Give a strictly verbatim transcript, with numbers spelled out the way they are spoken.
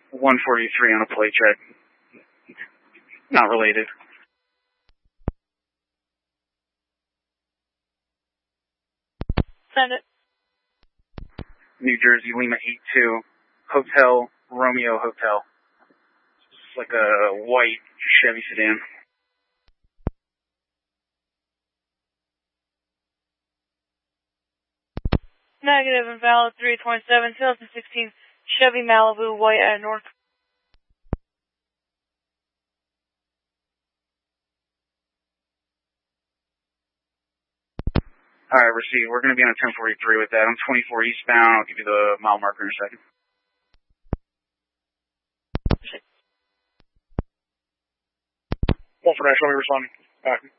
one forty-three on a plate check. Not related. Send it. New Jersey, Lima eight two, Hotel Romeo Hotel. It's like a white Chevy sedan. Negative, invalid three twenty-seven, twenty sixteen Chevy Malibu white at North. All right, receive. We're going to be on a ten forty-three with that. I'm twenty-four eastbound. I'll give you the mile marker in a second. One for National, let me respond. Back.